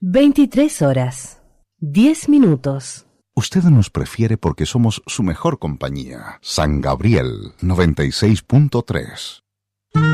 23 horas, 10 minutos. Usted nos prefiere porque somos su mejor compañía. San Gabriel 96.3.